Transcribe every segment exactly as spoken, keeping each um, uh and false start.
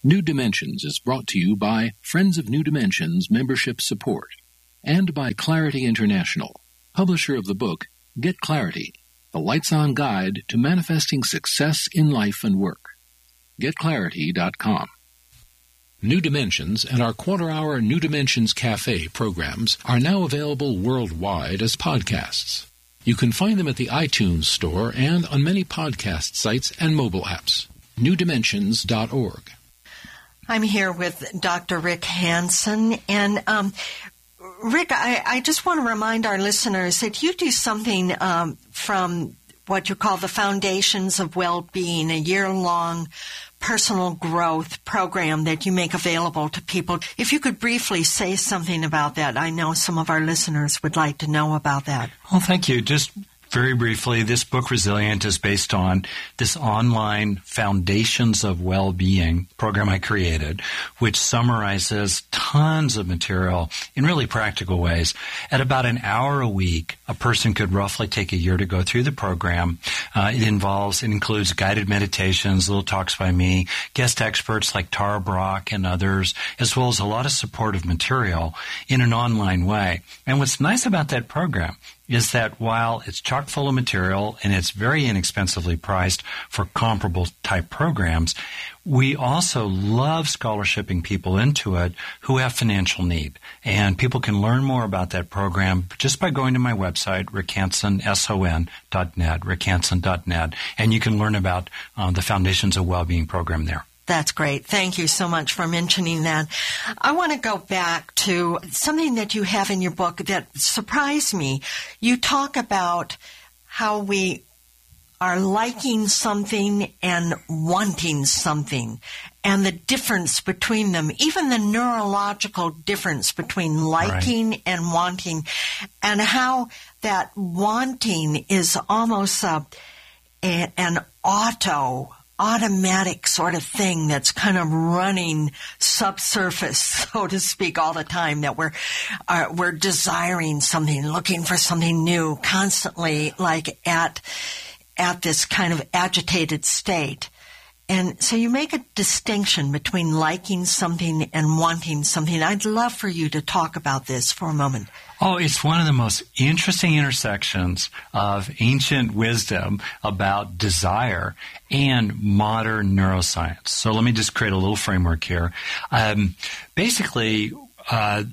New Dimensions is brought to you by Friends of New Dimensions Membership Support and by Clarity International, publisher of the book Get Clarity, the Lights-On Guide to Manifesting Success in Life and Work. get clarity dot com. New Dimensions and our quarter-hour New Dimensions Cafe programs are now available worldwide as podcasts. You can find them at the iTunes Store and on many podcast sites and mobile apps. new dimensions dot org. I'm here with Doctor Rick Hanson, and um, Rick, I, I just want to remind our listeners that you do something um, from what you call the Foundations of Well-Being, a year-long personal growth program that you make available to people. If you could briefly say something about that, I know some of our listeners would like to know about that. Well, thank you. Just very briefly, this book, Resilient, is based on this online Foundations of Well-Being program I created, which summarizes tons of material in really practical ways. At about an hour a week, a person could roughly take a year to go through the program. Uh, it involves, it includes guided meditations, little talks by me, guest experts like Tara Brach and others, as well as a lot of supportive material in an online way. And what's nice about that program is that while it's chock full of material and it's very inexpensively priced for comparable type programs, we also love scholarshiping people into it who have financial need. And people can learn more about that program just by going to my website, rick hanson dot net, rick hanson dot net, and you can learn about uh, the Foundations of Wellbeing program there. That's great. Thank you so much for mentioning that. I want to go back to something that you have in your book that surprised me. You talk about how we are liking something and wanting something, and the difference between them, even the neurological difference between liking right. and wanting, and how that wanting is almost a, a, an auto automatic sort of thing that's kind of running subsurface, so to speak, all the time, that we're uh, we're desiring something, looking for something new, constantly, like at at this kind of agitated state. And so you make a distinction between liking something and wanting something. I'd love for you to talk about this for a moment. Oh, it's one of the most interesting intersections of ancient wisdom about desire and modern neuroscience. So let me just create a little framework here. Um, basically, uh,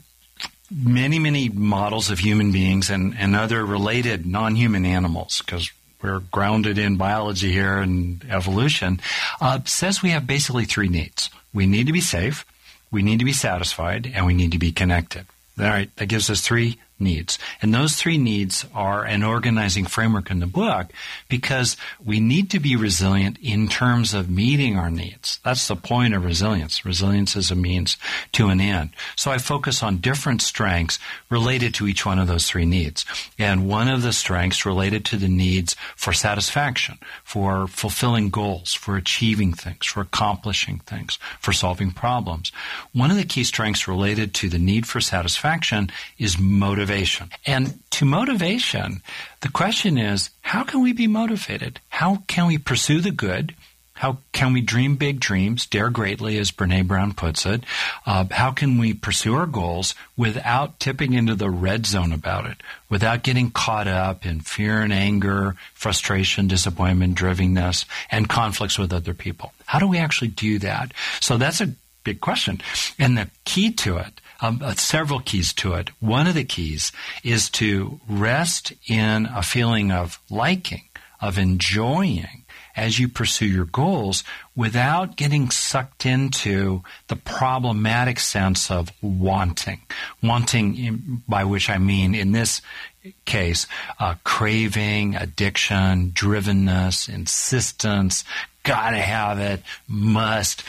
many, many models of human beings and, and other related non-human animals, because we're grounded in biology here and evolution, uh, says we have basically three needs. We need to be safe, we need to be satisfied, and we need to be connected. All right, that gives us three needs. And those three needs are an organizing framework in the book because we need to be resilient in terms of meeting our needs. That's the point of resilience. Resilience is a means to an end. So I focus on different strengths related to each one of those three needs. And one of the strengths related to the needs for satisfaction, for fulfilling goals, for achieving things, for accomplishing things, for solving problems. One of the key strengths related to the need for satisfaction is motivation. And to motivation, the question is, how can we be motivated? How can we pursue the good? How can we dream big dreams, dare greatly, as Brene Brown puts it? Uh, how can we pursue our goals without tipping into the red zone about it, without getting caught up in fear and anger, frustration, disappointment, drivenness, and conflicts with other people? How do we actually do that? So that's a big question. And the key to it, Um, uh, several keys to it. One of the keys is to rest in a feeling of liking, of enjoying as you pursue your goals without getting sucked into the problematic sense of wanting. Wanting, in, by which I mean, in this case, uh, craving, addiction, drivenness, insistence, gotta have it, must,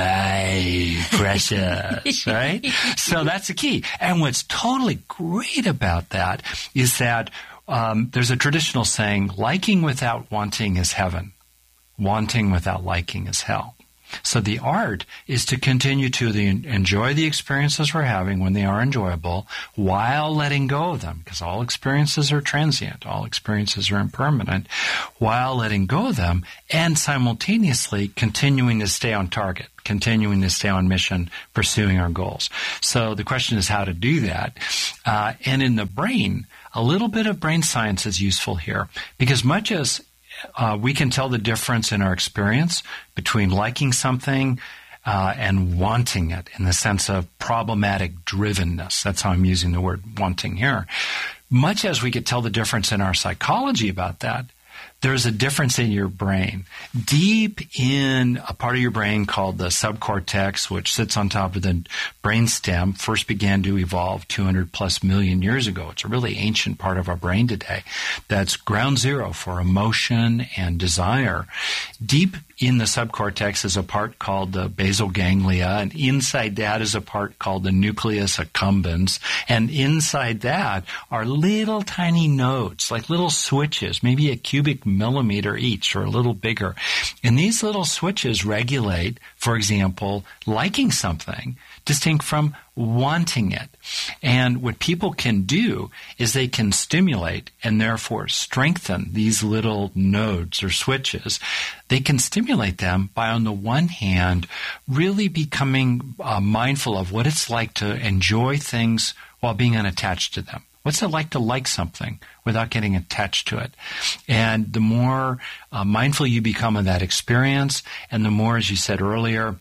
my precious, right? So that's the key. And what's totally great about that is that um, there's a traditional saying, liking without wanting is heaven. Wanting without liking is hell. So the art is to continue to the, enjoy the experiences we're having when they are enjoyable while letting go of them, because all experiences are transient, all experiences are impermanent, while letting go of them and simultaneously continuing to stay on target, continuing to stay on mission, pursuing our goals. So the question is how to do that. Uh, and in the brain, a little bit of brain science is useful here, because much as Uh, we can tell the difference in our experience between liking something uh, and wanting it, in the sense of problematic drivenness. That's how I'm using the word wanting here. Much as we could tell the difference in our psychology about that, there's a difference in your brain. Deep in a part of your brain called the subcortex, which sits on top of the brainstem, first began to evolve two hundred plus million years ago. It's a really ancient part of our brain today. That's ground zero for emotion and desire. Deep in the subcortex is a part called the basal ganglia, and inside that is a part called the nucleus accumbens. And inside that are little tiny nodes, like little switches, maybe a cubic millimeter each or a little bigger. And these little switches regulate, for example, liking something distinct from wanting it. And what people can do is they can stimulate and therefore strengthen these little nodes or switches. They can stimulate them by, on the one hand, really becoming uh, mindful of what it's like to enjoy things while being unattached to them. What's it like to like something without getting attached to it? And the more uh, mindful you become of that experience, and the more, as you said earlier,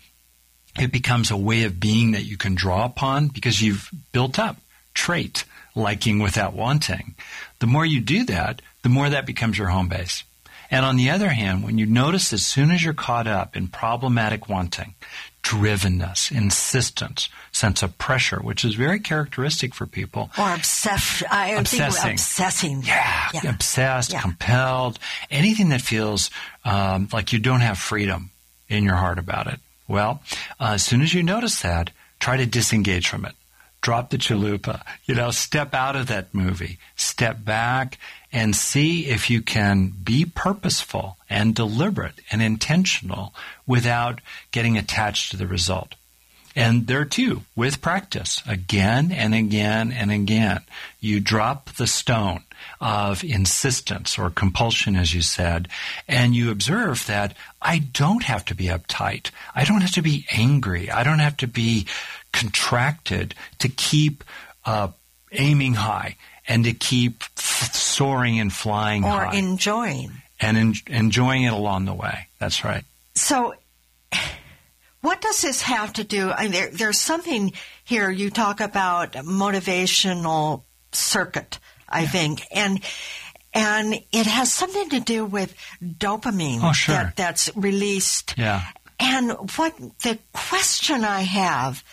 it becomes a way of being that you can draw upon because you've built up trait, liking without wanting. The more you do that, the more that becomes your home base. And on the other hand, when you notice as soon as you're caught up in problematic wanting, drivenness, insistence, sense of pressure, which is very characteristic for people. Or obsess- I obsessing. think obsessing. Yeah, yeah. obsessed, yeah. compelled, anything that feels um, like you don't have freedom in your heart about it. Well, uh, as soon as you notice that, try to disengage from it. Drop the chalupa. You know, step out of that movie. Step back and see if you can be purposeful and deliberate and intentional without getting attached to the result. And there too, with practice, again and again and again, you drop the stone of insistence or compulsion, as you said, and you observe that I don't have to be uptight. I don't have to be angry. I don't have to be contracted to keep uh, aiming high and to keep f- soaring and flying or high. Or enjoying. And en- enjoying it along the way. That's right. So what does this have to do? I mean, there, there's something here. You talk about motivational circuit, I yeah. think, and and it has something to do with dopamine oh, sure. that, that's released. Yeah. And what the question I have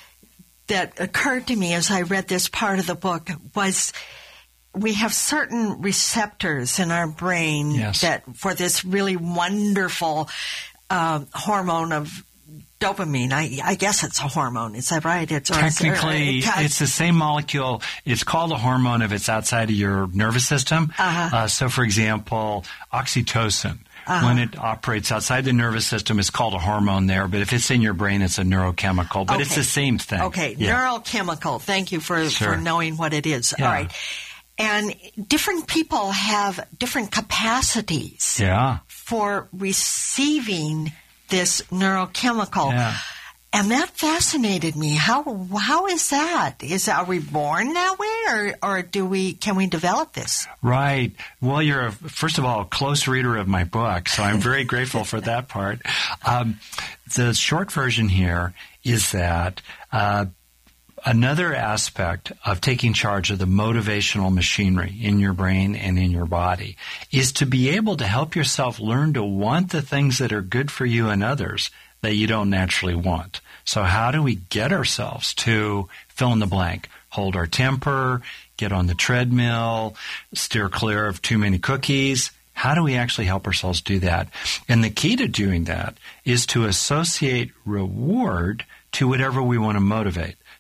that occurred to me as I read this part of the book was, we have certain receptors in our brain yes. that for this really wonderful uh, hormone of dopamine. I, I guess it's a hormone. Is that right? It's Technically, it's, it's the same molecule. It's called a hormone if it's outside of your nervous system. Uh-huh. Uh, so, for example, oxytocin. Uh-huh. When it operates outside the nervous system, it's called a hormone there. But if it's in your brain, it's a neurochemical. But okay. it's the same thing. Okay, yeah. neurochemical. Thank you for, sure. for knowing what it is. Yeah. All right. And different people have different capacities yeah. for receiving this neurochemical. Yeah. And that fascinated me. How how is that? Is are we born that way, or or do we can we develop this? Right. Well, you're a, first of all a close reader of my book, so I'm very grateful for that part. Um, the short version here is that uh, another aspect of taking charge of the motivational machinery in your brain and in your body is to be able to help yourself learn to want the things that are good for you and others that you don't naturally want. So how do we get ourselves to fill in the blank? Hold our temper, get on the treadmill, steer clear of too many cookies. How do we actually help ourselves do that? And the key to doing that is to associate reward to whatever we want to motivate.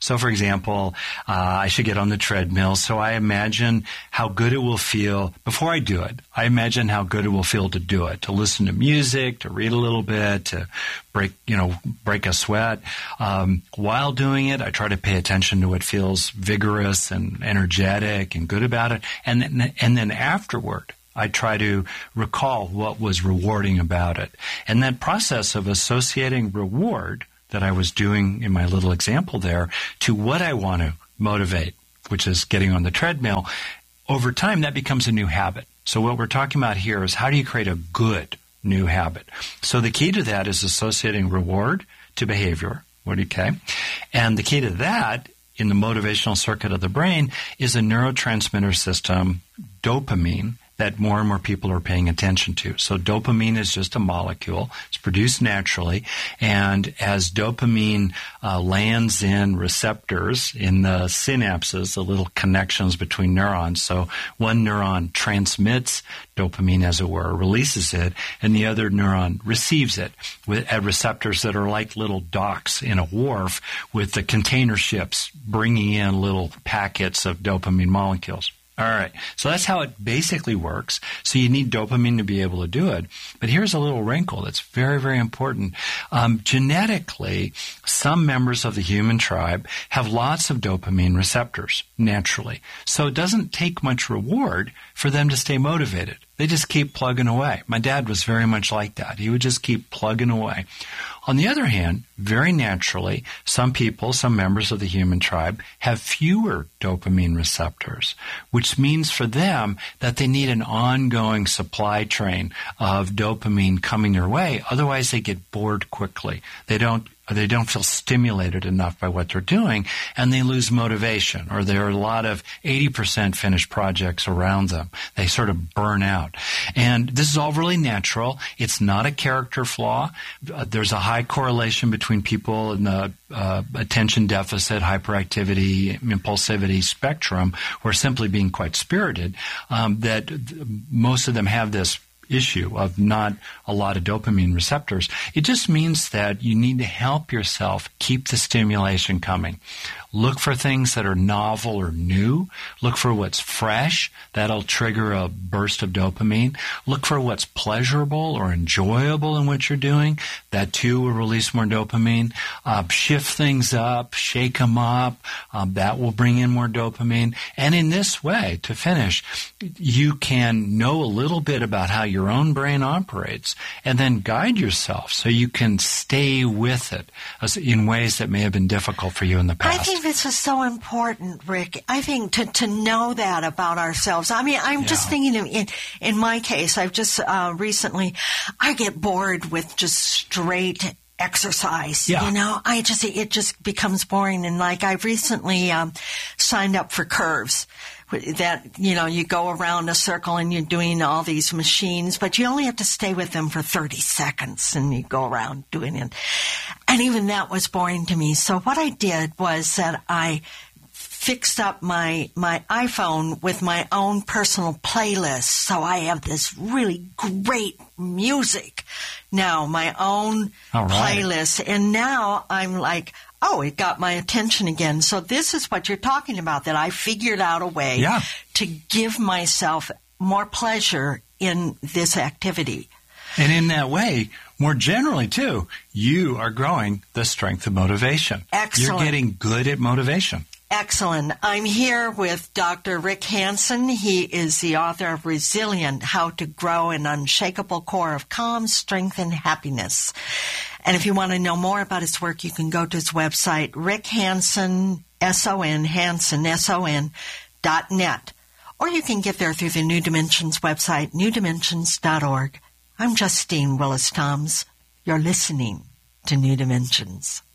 So, for example, uh, I should get on the treadmill, so I imagine how good it will feel before I do it. I imagine how good it will feel to do it, to listen to music, to read a little bit, to break, you know, break a sweat. Um, while doing it, I try to pay attention to what feels vigorous and energetic and good about it. And then, and then afterward, I try to recall what was rewarding about it. And that process of associating reward that I was doing in my little example there to what I want to motivate, which is getting on the treadmill, over time that becomes a new habit. So what we're talking about here is how do you create a good new habit? So the key to that is associating reward to behavior. Okay? And the key to that in the motivational circuit of the brain is a neurotransmitter system, dopamine, that more and more people are paying attention to. So dopamine is just a molecule. It's produced naturally. And as dopamine uh, lands in receptors in the synapses, the little connections between neurons, so one neuron transmits dopamine, as it were, releases it, and the other neuron receives it with, at receptors that are like little docks in a wharf with the container ships bringing in little packets of dopamine molecules. All right. So that's how it basically works. So you need dopamine to be able to do it. But here's a little wrinkle that's very, very important. Um, genetically, some members of the human tribe have lots of dopamine receptors naturally. So it doesn't take much reward for them to stay motivated. They just keep plugging away. My dad was very much like that. He would just keep plugging away. On the other hand, very naturally, some people, some members of the human tribe have fewer dopamine receptors, which means for them that they need an ongoing supply train of dopamine coming their way. Otherwise, they get bored quickly. They don't They don't feel stimulated enough by what they're doing, and they lose motivation, or there are a lot of eighty percent finished projects around them. They sort of burn out. And this is all really natural. It's not a character flaw. Uh, there's a high correlation between people in the uh, attention deficit, hyperactivity, impulsivity spectrum, who are simply being quite spirited, um, that th- most of them have this issue of not a lot of dopamine receptors. It just means that you need to help yourself keep the stimulation coming. Look for things that are novel or new. Look for what's fresh. That'll trigger a burst of dopamine. Look for what's pleasurable or enjoyable in what you're doing. That too will release more dopamine. Uh, shift things up, shake them up. Um, that will bring in more dopamine. And in this way, to finish, you can know a little bit about how your own brain operates and then guide yourself so you can stay with it in ways that may have been difficult for you in the past. I think this is so important, Rick. I think to, to know that about ourselves. I mean, I'm yeah. just thinking of, in, in my case, I've just uh, recently, I get bored with just straight exercise. Yeah. You know, I just, it just becomes boring. And like I recently um, signed up for Curves. That, you know, you go around a circle and you're doing all these machines, but you only have to stay with them for thirty seconds and you go around doing it. And even that was boring to me. So what I did was that I fixed up my, my iPhone with my own personal playlist. So I have this really great music now, my own all right. playlist. And now I'm like, oh, it got my attention again. So this is what you're talking about, that I figured out a way yeah. to give myself more pleasure in this activity. And in that way, more generally, too, you are growing the strength of motivation. Excellent. You're getting good at motivation. Excellent. I'm here with Doctor Rick Hanson. He is the author of Resilient, How to Grow an Unshakable Core of Calm, Strength, and Happiness. And if you want to know more about his work, you can go to his website, Rick Hanson, S O N, Hanson, S O N, dot net. Or you can get there through the New Dimensions website, new dimensions dot org. I'm Justine Willis-Toms. You're listening to New Dimensions.